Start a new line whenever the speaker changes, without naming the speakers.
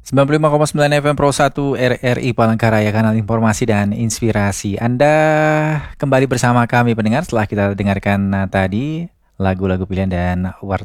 95,9 FM Pro 1 RRI Palangkaraya, kanal informasi dan inspirasi. Anda kembali bersama kami pendengar setelah kita dengarkan tadi lagu-lagu pilihan dan